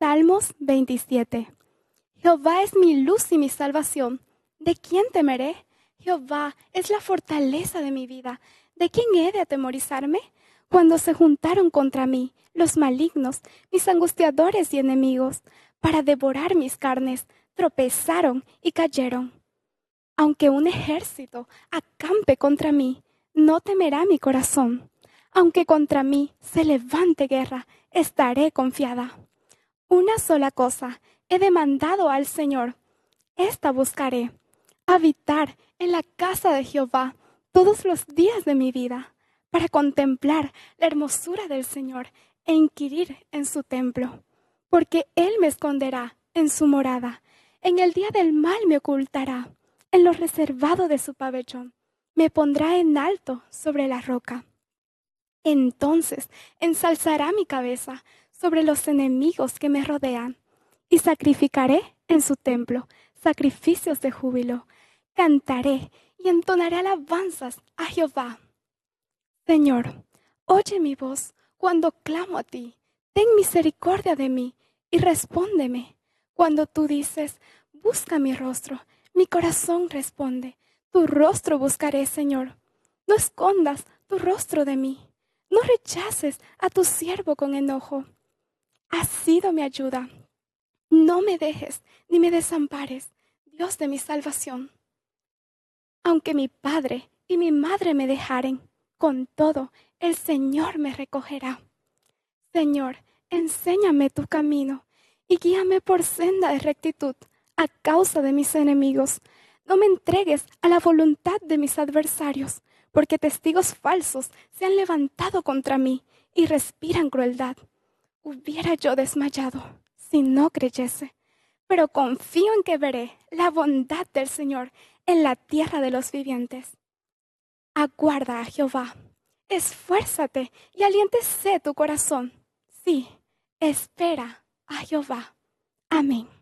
Salmos 27. Jehová es mi luz y mi salvación. ¿De quién temeré? Jehová es la fortaleza de mi vida. ¿De quién he de atemorizarme? Cuando se juntaron contra mí los malignos, mis angustiadores y enemigos, para devorar mis carnes, tropezaron y cayeron. Aunque un ejército acampe contra mí, no temerá mi corazón. Aunque contra mí se levante guerra, estaré confiada. Una sola cosa he demandado al Señor, esta buscaré, habitar en la casa de Jehová todos los días de mi vida, para contemplar la hermosura del Señor e inquirir en su templo, porque Él me esconderá en su morada, en el día del mal me ocultará, en lo reservado de su pabellón, me pondrá en alto sobre la roca. Entonces ensalzará mi cabeza sobre los enemigos que me rodean, y sacrificaré en su templo sacrificios de júbilo. Cantaré y entonaré alabanzas a Jehová. Señor, oye mi voz cuando clamo a ti. Ten misericordia de mí y respóndeme. Cuando tú dices, busca mi rostro, mi corazón responde, tu rostro buscaré, Señor. No escondas tu rostro de mí. No rechaces a tu siervo con enojo. Has sido mi ayuda. No me dejes ni me desampares, Dios de mi salvación. Aunque mi padre y mi madre me dejaren, con todo el Señor me recogerá. Señor, enséñame tu camino y guíame por senda de rectitud a causa de mis enemigos. No me entregues a la voluntad de mis adversarios, porque testigos falsos se han levantado contra mí y respiran crueldad. Hubiera yo desmayado si no creyese, pero confío en que veré la bondad del Señor en la tierra de los vivientes. Aguarda a Jehová, esfuérzate y aliéntese tu corazón. Sí, espera a Jehová. Amén.